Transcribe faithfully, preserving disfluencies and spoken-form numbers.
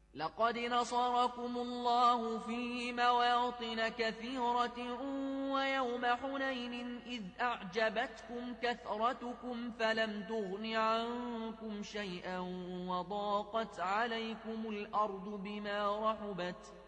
لقد نصركم الله في مواطن كثيرة ويوم حنين إذ أعجبتكم كثرتكم فلم تغن عنكم شيئا وضاقت عليكم الأرض بما رحبت